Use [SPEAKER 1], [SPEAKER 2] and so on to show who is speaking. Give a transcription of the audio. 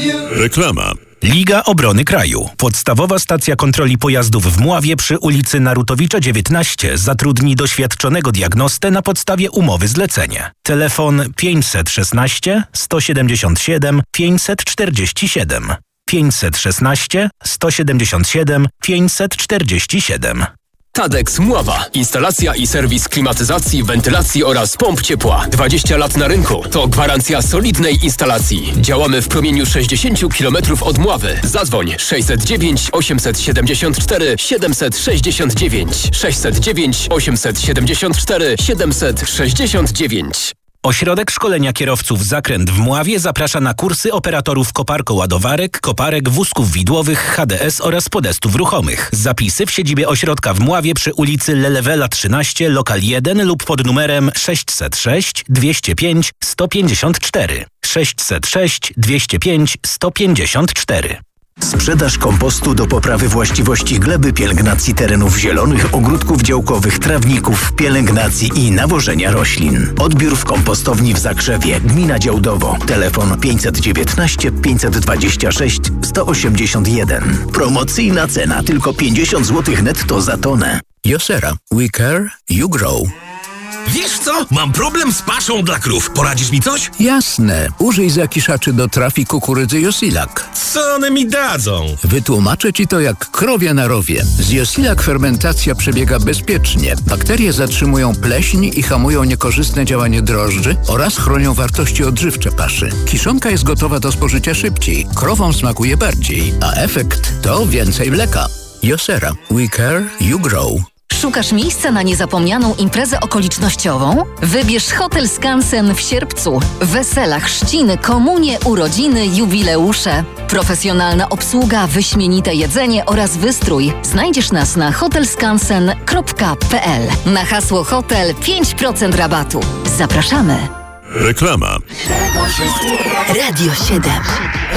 [SPEAKER 1] Reklama.
[SPEAKER 2] Liga Obrony Kraju. Podstawowa stacja kontroli pojazdów w Mławie przy ulicy Narutowicza 19 zatrudni doświadczonego diagnostę na podstawie umowy zlecenia. Telefon 516 177 547. 516 177 547.
[SPEAKER 3] Tadex Mława. Instalacja i serwis klimatyzacji, wentylacji oraz pomp ciepła. 20 lat na rynku. To gwarancja solidnej instalacji. Działamy w promieniu 60 km od Mławy. Zadzwoń 609 874 769 609 874 769.
[SPEAKER 2] Ośrodek Szkolenia Kierowców Zakręt w Mławie zaprasza na kursy operatorów koparko-ładowarek, koparek, wózków widłowych, HDS oraz podestów ruchomych. Zapisy w siedzibie ośrodka w Mławie przy ulicy Lelewela 13, lokal 1 lub pod numerem 606 205 154. 606 205 154.
[SPEAKER 4] Sprzedaż kompostu do poprawy właściwości gleby, pielęgnacji terenów zielonych, ogródków działkowych, trawników, pielęgnacji i nawożenia roślin. Odbiór w kompostowni w Zakrzewie, gmina Działdowo. Telefon 519 526 181. Promocyjna cena tylko 50 zł netto za tonę.
[SPEAKER 5] Josera. We care, you grow.
[SPEAKER 6] Wiesz co? Mam problem z paszą dla krów. Poradzisz mi coś?
[SPEAKER 5] Jasne. Użyj zakiszaczy do trafi kukurydzy Josilak.
[SPEAKER 6] Co one mi dadzą?
[SPEAKER 5] Wytłumaczę Ci to jak krowia na rowie. Z Josilak fermentacja przebiega bezpiecznie. Bakterie zatrzymują pleśń i hamują niekorzystne działanie drożdży oraz chronią wartości odżywcze paszy. Kiszonka jest gotowa do spożycia szybciej. Krowom smakuje bardziej, a efekt to więcej mleka. Josera. We care, you grow.
[SPEAKER 7] Szukasz miejsca na niezapomnianą imprezę okolicznościową? Wybierz Hotel Skansen w Sierpcu. Wesela, chrzciny, komunie, urodziny, jubileusze. Profesjonalna obsługa, wyśmienite jedzenie oraz wystrój. Znajdziesz nas na hotelskansen.pl. Na hasło hotel 5% rabatu. Zapraszamy.
[SPEAKER 1] Reklama.
[SPEAKER 7] Radio 7.